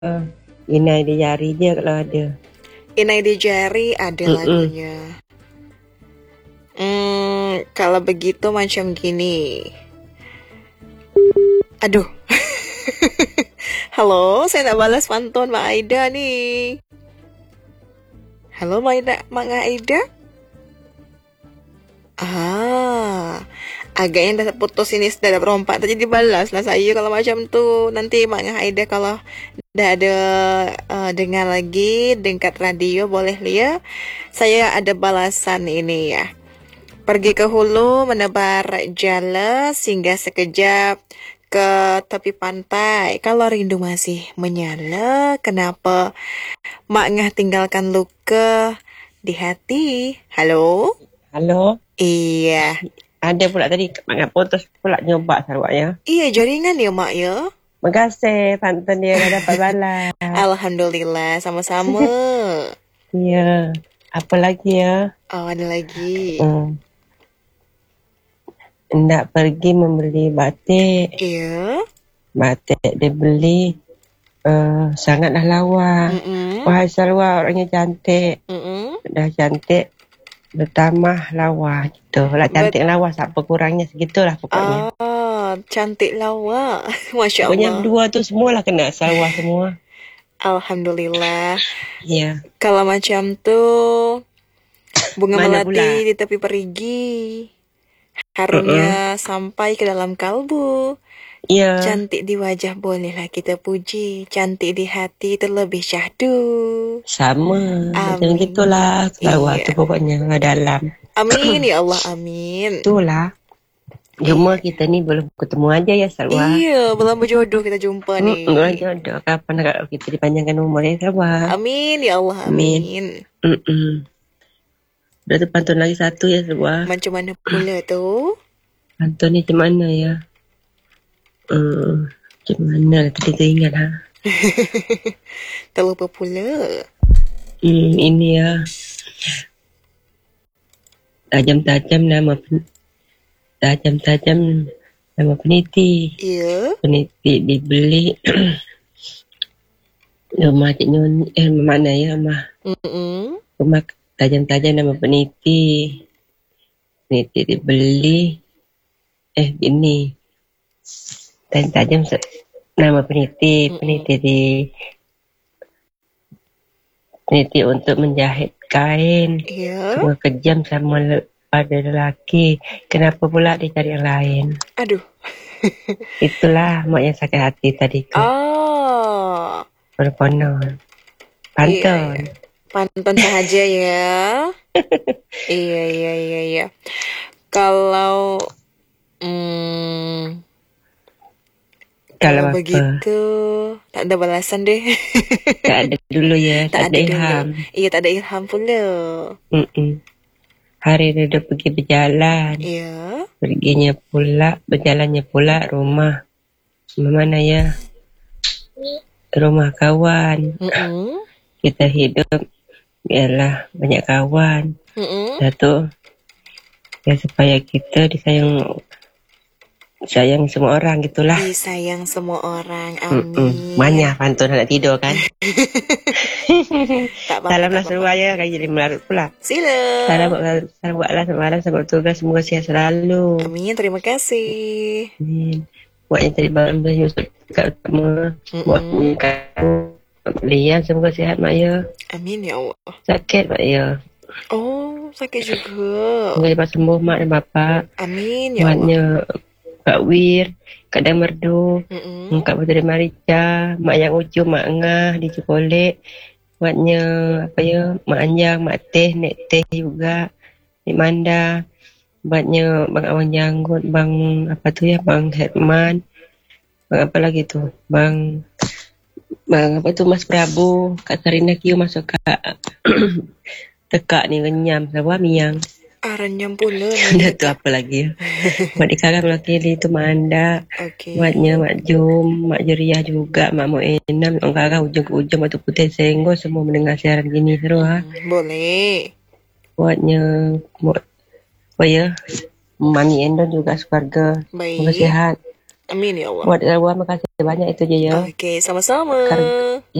Inai di jari dia kalau ada. Inai di jari ada lagunya. Kalau begitu macam gini. Aduh. Halo, saya nak balas pantun Mak Aida nih. Halo Mak Aida. Agaknya dah putus ini, sudah ada perompak tadi dibalas lah saya kalau macam tu. Nanti Mak Aida kalau dah ada dengar lagi dekat radio boleh lihat. Saya ada balasan ini ya. Pergi ke hulu menebar jala singgah sekejap ke tepi pantai. Kalau rindu masih menyala, kenapa Mak Ngah tinggalkan luka di hati? Halo? Halo? Iya. Ada pula tadi Mak Ngah putus pula nyoba Sarawak ya. Iya, jaringan ya Mak ya. Terima kasih pantun dia dah dapat balas. Alhamdulillah, sama-sama. Iya. Apa lagi ya? Oh, ada lagi. Nak pergi membeli batik. Iya. Batik dia beli sangatlah lawa. Wahai Sarawak orangnya cantik. Dah cantik bertambah lawa gitu. Lah cantik lawa siapa kurangnya segitulah pokoknya. Cantik lawa. Masya Allah. Pokoknya berdua tu semualah kena Sarawak semua. Alhamdulillah. Iya. Kalau macam tu bunga Mana melati pula? di tepi perigi. Harumnya sampai ke dalam kalbu. Iya. Cantik di wajah bolehlah kita puji. Cantik di hati terlebih syahdu. Sama. Macam gitulah. Sarawak tu pokoknya dalam. Amin ya Allah, amin. Itulah. Cuma kita ni belum ketemu aja ya Sarawak. Iya, belum berjodoh kita jumpa ni. Belum jodoh. Kapan nak kita dipanjangkan umur ya Sarawak. Amin ya Allah, amin. Dah tu pantun lagi satu ya Sarawak. Macam mana pula tu? Pantun ni macam mana ya? Macam mana tadi teringat ha? Terlupa pula. Ini ya. Tajam-tajam nama peniti. Ya. Peniti dibeli rumah Cik Nyoni. Mana ya rumah? Rumah tajam-tajam nama peniti. Peniti dibeli. Gini. Tajam-tajam nama peniti. Peniti untuk menjahit kain. Ya. Cuma kejam sama pada lelaki. Kenapa pula dia cari yang lain? Aduh. Itulah mak yang sakit hati tadi tu. Berponon. Pantun. Iya. Pantun sahaja ya. Iya. Kalau Kalau begitu tak ada balasan deh. Tak ada dulu ya. Tak ada ilham. Iya, tak ada ilham pula. Hari dia dah pergi berjalan. Iya. Berjalannya pula rumah. Mana ya? Rumah kawan. Kita hidup biarlah banyak kawan. Satu ya supaya kita sayang semua orang gitulah. Disayang semua orang. Amin. Banyak pantun nak tidur kan. Salamlah Surabaya kan jadi melarut pula. Sila. Salam buatlah semalam sama tugas semoga sihat selalu. Amin, terima kasih. Amin. Buat yang tadi malam dah Yusuf kat utama. Buat Lian semoga sihat Mak Ya. Amin ya Allah. Sakit Mak Ya. Oh, sakit juga. Semoga cepat sembuh Mak dan Bapak. Amin ya Allah. Buatnya Kak Wir, Kak Dan Merdu, Kak Puteri Marica, Mak Yang Ucu, Mak Ngah di Cikolek. Buatnya Mak Anjang, Mak Teh, Nek Teh juga, Nek Manda. Buatnya Bang Awang Janggut, Bang Herman. Bang apa lagi tu? Bang Mas Prabu, Kak Sarina Kiu masuk Kak Tekak ni renyam, Sawa Miang. Renyam pula. Dah tu apa lagi ya? Mak Dikara mewakili tu Mak Anda. Buatnya Mak Jum, Mak Jeriah juga, Mak Moenam, Mak Kara ujung ke ujung, Mak Putih Senggol semua mendengar siaran gini seru ha. Boleh. Buatnya Mami Endon juga sekeluarga. Semoga sihat. Amin ya Allah. Buat gua makasih banyak itu aja ya. Oke, sama-sama.